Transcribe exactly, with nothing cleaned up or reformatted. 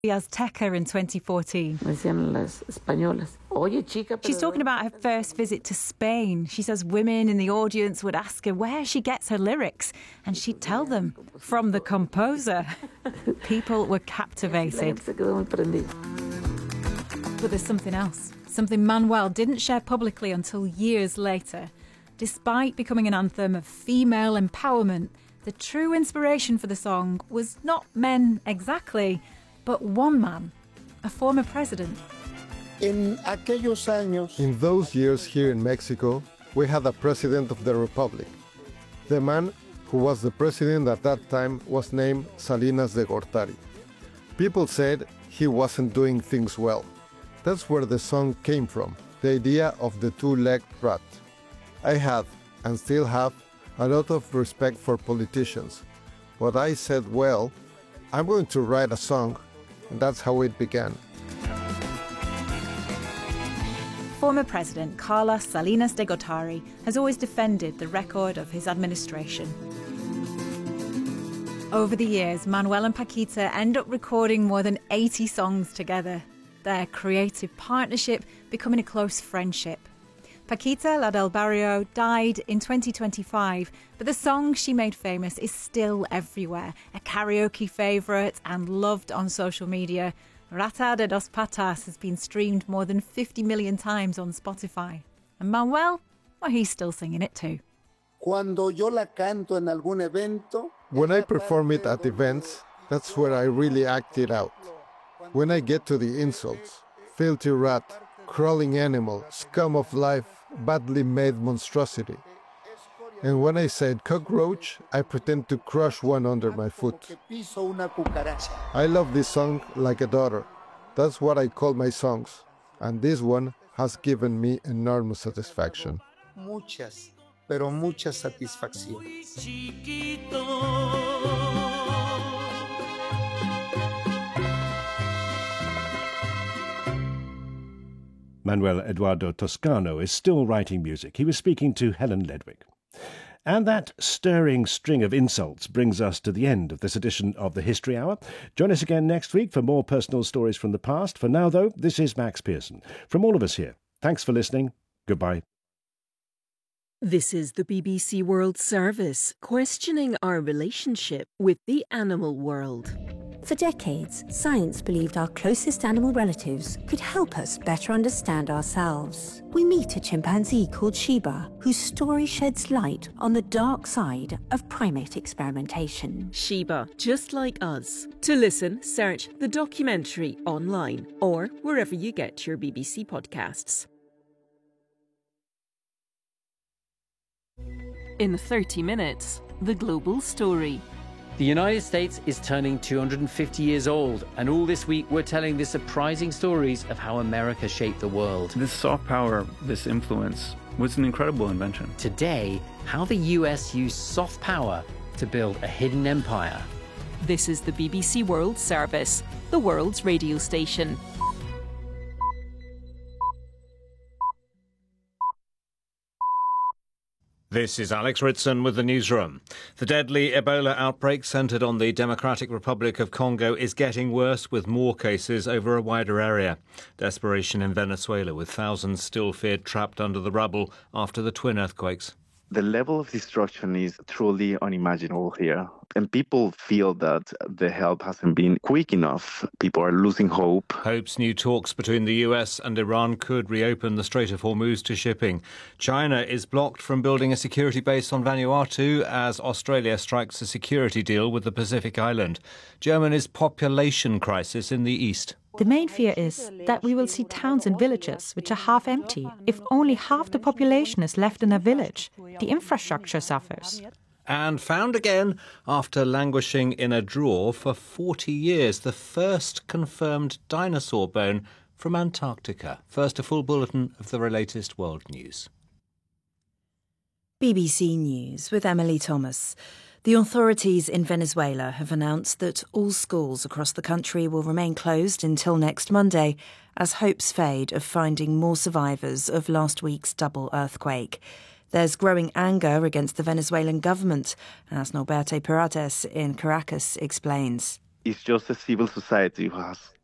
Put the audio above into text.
Azteca in twenty fourteen. She's talking about her first visit to Spain. She says women in the audience would ask her where she gets her lyrics, and she'd tell them, from the composer. People were captivated. But there's something else, something Manuel didn't share publicly until years later. Despite becoming an anthem of female empowerment, the true inspiration for the song was not men exactly, but one man, a former president. In aquellos años, in those years here in Mexico, we had a president of the Republic. The man who was the president at that time was named Salinas de Gortari. People said he wasn't doing things well. That's where the song came from, the idea of the two-legged rat. I had, and still have, a lot of respect for politicians. But I said, well, I'm going to write a song, and that's how it began. Former President Carlos Salinas de Gortari has always defended the record of his administration. Over the years, Manuel and Paquita end up recording more than eighty songs together, their creative partnership becoming a close friendship. Paquita, La del Barrio, died in twenty twenty-five, but the song she made famous is still everywhere, a karaoke favourite and loved on social media. Rata de dos Patas has been streamed more than fifty million times on Spotify. And Manuel, well, he's still singing it too. Cuando yo la canto en algún evento, when I perform it at events, that's where I really act it out. When I get to the insults, filthy rat, crawling animal, scum of life, badly made monstrosity. And when I said cockroach, I pretend to crush one under my foot. I love this song like a daughter. That's what I call my songs. And this one has given me enormous satisfaction. Muchas, pero muchas satisfacciones. Manuel Eduardo Toscano is still writing music. He was speaking to Helen Ledwick. And that stirring string of insults brings us to the end of this edition of the History Hour. Join us again next week for more personal stories from the past. For now, though, this is Max Pearson. From all of us here, thanks for listening. Goodbye. This is the B B C World Service, questioning our relationship with the animal world. For decades, science believed our closest animal relatives could help us better understand ourselves. We meet a chimpanzee called Shiba, whose story sheds light on the dark side of primate experimentation. Shiba, just like us. To listen, search the documentary online or wherever you get your B B C podcasts. In thirty minutes, the global story. The United States is turning two hundred fifty years old, and all this week we're telling the surprising stories of how America shaped the world. This soft power, this influence, was an incredible invention. Today, how the U S used soft power to build a hidden empire. This is the B B C World Service, the world's radio station. This is Alex Ritson with the newsroom. The deadly Ebola outbreak centred on the Democratic Republic of Congo is getting worse, with more cases over a wider area. Desperation in Venezuela, with thousands still feared trapped under the rubble after the twin earthquakes. The level of destruction is truly unimaginable here. And people feel that the help hasn't been quick enough. People are losing hope. Hopes new talks between the U S and Iran could reopen the Strait of Hormuz to shipping. China is blocked from building a security base on Vanuatu as Australia strikes a security deal with the Pacific island. Germany's population crisis in the east. The main fear is that we will see towns and villages which are half empty. If only half the population is left in a village, the infrastructure suffers. And found again after languishing in a drawer for forty years, the first confirmed dinosaur bone from Antarctica. First, a full bulletin of the latest world news. B B C News with Emily Thomas. The authorities in Venezuela have announced that all schools across the country will remain closed until next Monday, as hopes fade of finding more survivors of last week's double earthquake. There's growing anger against the Venezuelan government, as Norberto Pirates in Caracas explains. It's just a civil society who has